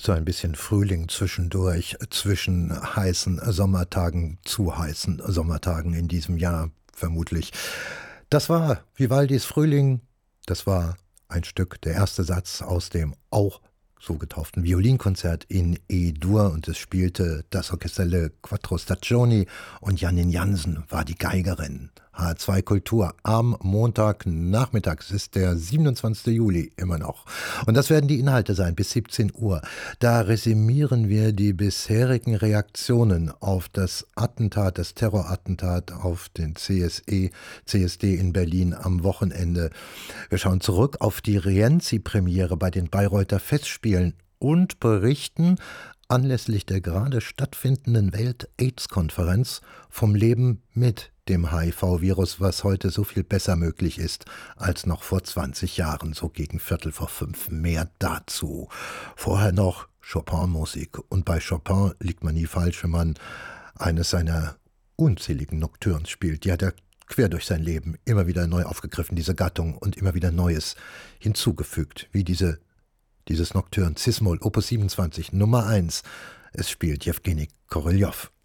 So ein bisschen Frühling zwischendurch, zwischen heißen Sommertagen, zu heißen Sommertagen in diesem Jahr vermutlich. Das war Vivaldis Frühling, das war ein Stück, der erste Satz aus dem auch so getauften Violinkonzert in E-Dur, und es spielte das Orchestrelle Quattro Stagioni und Jannin Jansen war die Geigerin. H2 Kultur am Montagnachmittag, es ist der 27. Juli immer noch. Und das werden die Inhalte sein bis 17 Uhr. Da resümieren wir die bisherigen Reaktionen auf das Attentat, das Terrorattentat auf den CSD in Berlin am Wochenende. Wir schauen zurück auf die Rienzi-Premiere bei den Bayreuther Festspielen und berichten anlässlich der gerade stattfindenden Welt-AIDS-Konferenz vom Leben mit dem HIV-Virus, was heute so viel besser möglich ist als noch vor 20 Jahren, so gegen 4:45. Mehr dazu. Vorher noch Chopin-Musik. Und bei Chopin liegt man nie falsch, wenn man eines seiner unzähligen Nocturnes spielt. Die hat er quer durch sein Leben immer wieder neu aufgegriffen, diese Gattung, und immer wieder Neues hinzugefügt, wie dieses Nocturne Cis-Moll, Opus 27, Nummer 1. Es spielt Jewgeni Koroljow.